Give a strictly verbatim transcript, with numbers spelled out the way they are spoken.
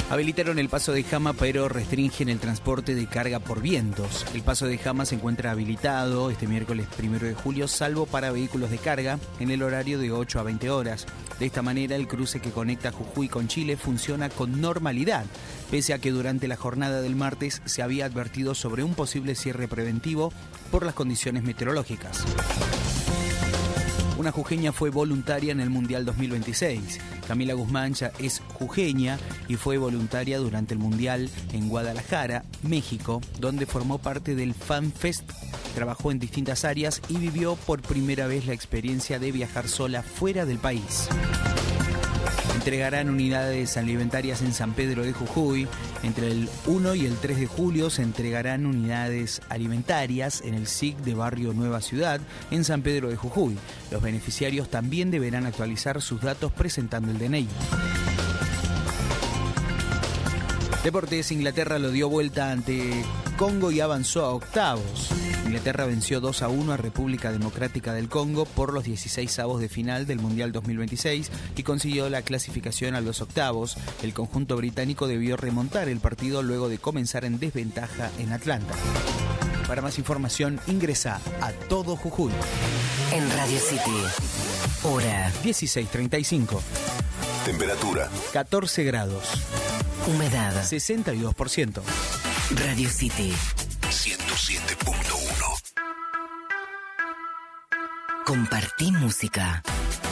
Habilitaron el paso de Jama, pero restringen el transporte de carga por vientos. El paso de Jama se encuentra habilitado este miércoles primero de julio, salvo para vehículos de carga, en el horario de ocho a veinte horas. De esta manera, el cruce que conecta Jujuy con Chile funciona con normalidad, pese a que durante la jornada del martes se había advertido sobre un posible cierre preventivo por las condiciones meteorológicas. Una jujeña fue voluntaria en el Mundial dos mil veintiséis. Camila Guzmán ya es jujeña y fue voluntaria durante el Mundial en Guadalajara, México, donde formó parte del Fan Fest, trabajó en distintas áreas y vivió por primera vez la experiencia de viajar sola fuera del país. Entregarán unidades alimentarias en San Pedro de Jujuy. Entre el uno y el tres de julio se entregarán unidades alimentarias en el S I C de Barrio Nueva Ciudad, en San Pedro de Jujuy. Los beneficiarios también deberán actualizar sus datos presentando el D N I. Deportes: Inglaterra lo dio vuelta ante Congo y avanzó a octavos. Inglaterra venció dos a uno a República Democrática del Congo por los dieciseisavos de final del Mundial dos mil veintiséis y consiguió la clasificación a los octavos. El conjunto británico debió remontar el partido luego de comenzar en desventaja en Atlanta. Para más información, ingresa a Todo Jujuy. En Radio City, hora dieciséis treinta y cinco. Temperatura catorce grados. Humedad sesenta y dos por ciento. Radio City ciento siete punto uno. Compartí música.